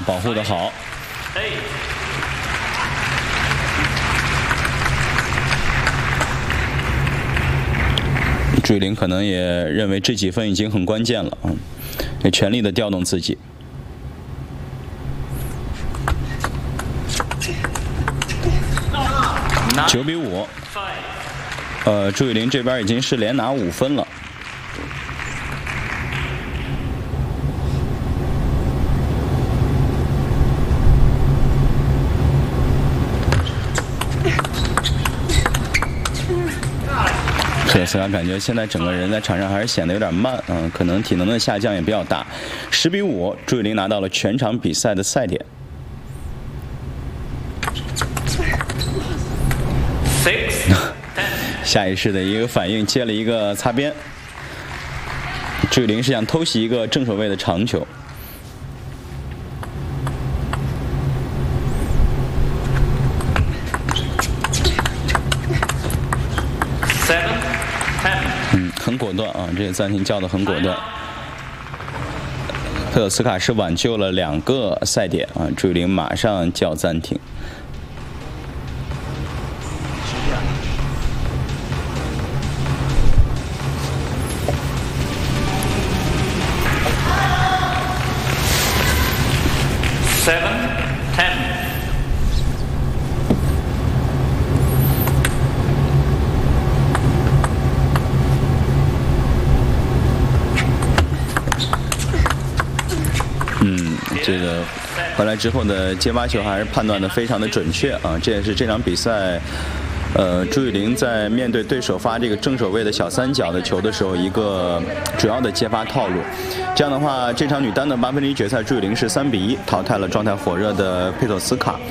保护得好。朱雨玲可能也认为这几分已经很关键了，得全力的调动自己。9比5，朱雨玲这边已经是连拿5分了。佩洛斯卡感觉现在整个人在场上还是显得有点慢，可能体能的下降也比较大。10比5，朱雨玲拿到了全场比赛的赛点。下意识的一个反应，接了一个擦边。朱雨玲是想偷袭一个正手位的长球。很果断啊，这个暂停叫的很果断。佩洛斯卡是挽救了2个赛点啊，朱雨玲马上叫暂停。这个回来之后的接发球还是判断的非常的准确啊，这也是这场比赛，朱雨玲在面对对手发这个正手位的小三角的球的时候一个主要的接发套路。这样的话，这场女单的8分之一决赛，朱雨玲是3比1淘汰了状态火热的佩托斯卡。